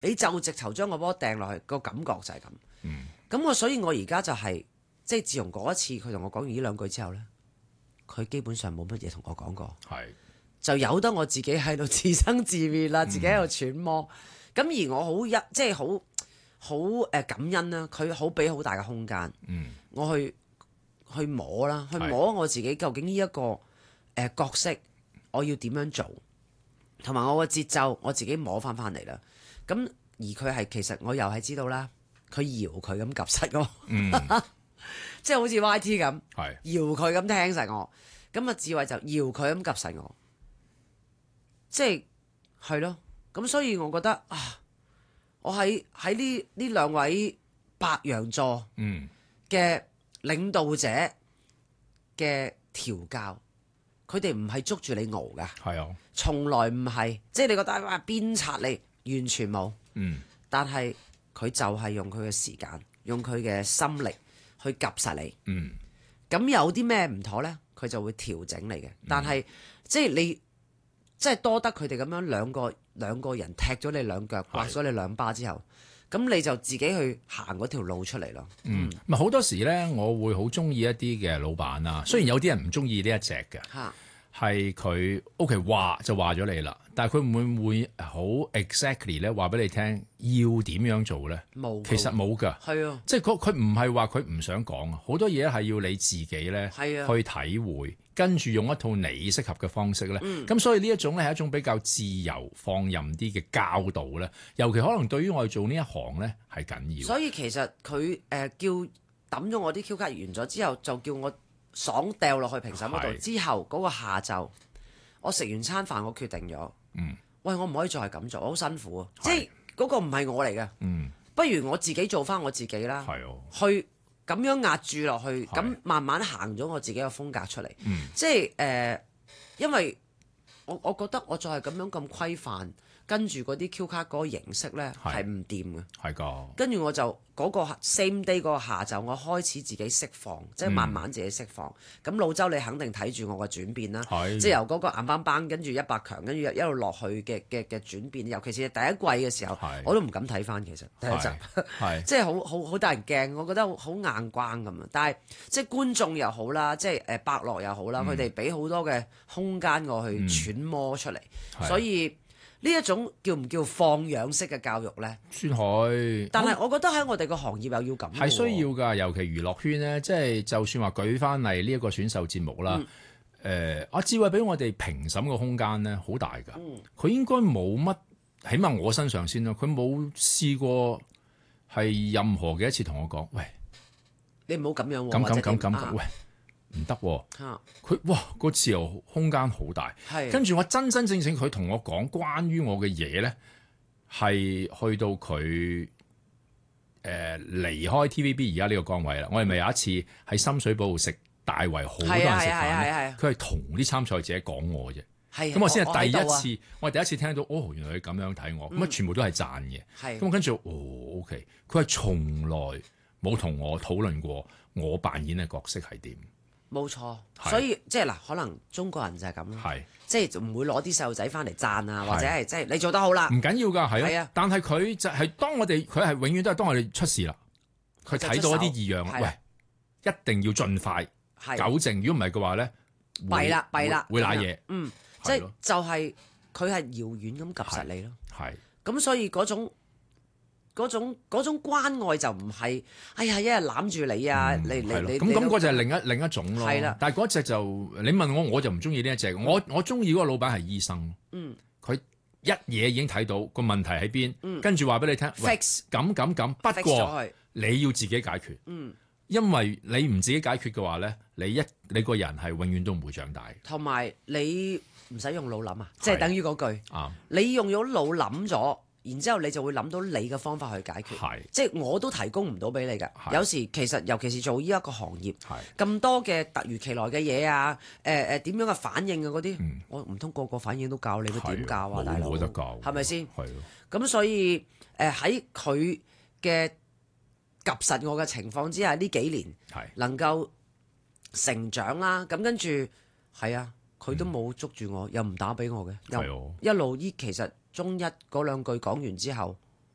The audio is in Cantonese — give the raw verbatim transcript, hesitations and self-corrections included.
你就直頭將個波掟落去，個感覺就係咁。 嗯， 咁我所以我而家就係、是、即係自從嗰一次佢同我講完呢兩句之後咧，佢基本上冇乜嘢同我講過， 係就由得我自己喺度自生自滅啦，自己喺度揣摩。咁、嗯、而我好一即係好好誒感恩啦，佢好俾好大嘅空間， 嗯， 我去去摸啦，去摸我自己究竟呢、這、一個誒、呃、角色我要點樣做，同埋我個節奏我自己摸翻翻嚟啦。咁而佢係其實我又係知道啦，佢搖佢咁夾實我， 嗯， 即係好似 Y T 咁， 係搖佢咁聽實我。咁啊智慧就搖佢咁夾實我，即係係咯。咁所以我覺得啊，我喺喺呢呢兩位白羊座嗯嘅領導者嘅調教，佢哋唔係捉住你熬噶， 係啊， 從來唔係，即係你覺得話鞭策你。完全冇， 嗯， 但係佢就係用佢嘅時間，用佢嘅心力去夾實你。 嗯， 咁有啲咩唔妥呢？佢就會調整你嘅。但係、嗯、即係你，即係多得佢哋咁樣兩個兩個人踢咗你兩腳，刮咗你兩巴之後，咁你就自己去行嗰條路出嚟咯。 嗯，咪好、嗯、多時咧，我會好中意一啲嘅老闆啊。雖然有啲人唔中意呢一隻嘅。 嚇。 係佢 OK 話就話咗你啦，但係佢會唔會好 exactly 咧話俾你聽要點樣做咧？ 冇， 其實冇㗎。 係啊， 即係佢唔係話佢唔想講啊，好多嘢係要你自己咧去體會，跟住用一套你適合嘅方式咧。咁、嗯、所以呢一種咧係一種比較自由放任啲嘅教導咧，尤其可能對於我哋做呢一行咧係緊要。 所以其實佢誒、呃、叫抌咗我啲 Q 卡完咗之後，就叫我爽掉落去評審嗰度，之後嗰個下晝，我食完餐飯，我決定咗， 嗯， 喂，我唔可以再係咁做，好辛苦啊！即係嗰個唔係我嚟嘅， 嗯， 不如我自己做翻我自己啦， 係哦， 去咁樣壓住落去，咁慢慢行咗我自己嘅風格出嚟， 嗯， 即係誒、呃，因為我我覺得我再係咁樣咁規範。跟住嗰啲 Q 卡嗰個形式咧係唔掂嘅， 係㗎。跟住我就嗰、嗰個 same day 嗰個下晝，我開始自己釋放，即係慢慢自己釋放。咁、嗯、老周你肯定睇住我嘅轉變啦，即係由嗰個硬邦邦跟住一百強，跟住一路落去嘅嘅嘅轉變。尤其是第一季嘅時候，我都唔敢睇翻。其實第一集即係好好好得人驚，我覺得好硬關咁啊。但係即係觀眾又好啦，即係誒伯樂又好啦，佢哋俾好多嘅空間我去揣摩出嚟， 嗯、 所以。呢一種叫唔叫放養式嘅教育呢？ 算係， 但係我覺得喺我哋個行業又要咁，係需要㗎。尤其娛樂圈呢，即係就算話舉翻嚟呢一個選秀節目啦，誒、嗯，阿、呃、智慧俾我哋評審嘅空間呢，好大㗎。佢、嗯、應該冇乜，起碼我身上先啦，佢冇試過係任何嘅一次同我講，喂， 你唔好咁樣喎， 咁咁咁咁， 啊、 喂。唔得喎，佢哇個自由空間好大，跟住我真真正正佢同我講關於我嘅嘢咧，係去到佢誒、呃、離開 T V B 而家呢個崗位啦。我哋咪有一次喺深水埗食大圍好多人食飯咧，佢係同啲參賽者講我啫，咁我先係第一次，我係第一次聽到哦，原來佢咁樣睇我，咁啊、嗯、全部都係讚嘅，咁我跟住哦 OK，佢係從來冇同我討論過我扮演嘅角色係點。 冇錯，所以即係嗱，可能中國人就係咁咯，即係唔會攞啲細路仔翻嚟讚啊，或者係即係你做得好啦， 唔緊要㗎，係啊。但係佢就係當我哋，佢係永遠都係當我哋出事啦，佢睇到一啲異樣，喂，一定要盡快糾正，如果唔係嘅話咧， 弊啦弊啦， 會瀨嘢， 嗯，即係就係佢係遙遠咁及實你咯， 係， 咁所以嗰種。嗰種嗰種關愛就唔係，哎呀一日攬住你啊，嗯、你你你咁咁嗰隻係另一另一種咯。係啦，但係嗰隻就你問我，我就唔中意呢一隻。嗯、我我中意嗰個老闆係醫生。嗯，佢一嘢已經睇到個問題喺邊，嗯、跟住話俾你聽 fix 咁咁咁。不過你要自己解決。嗯，因為你唔自己解決嘅話咧，你一你個人係永遠都唔會長大。同埋你唔使用腦諗啊，即係等於嗰句啊，你用咗腦諗咗。然之後你就會諗到你嘅方法去解決，是即係我都提供唔到俾你嘅。是有時其實尤其是做呢一個行業，咁是多嘅突如其來嘅嘢啊，誒誒點樣嘅反應啊嗰啲，嗯、我唔通個個反應都教你，佢點教啊，大佬？冇得教，係咪先？係咯。咁所以誒喺佢嘅及實我嘅情況之下，呢幾年係能夠成長啦。咁跟住係啊，佢都冇捉住我，嗯、又唔打俾我嘅，又一路依其實。中一嗰兩句講完之後，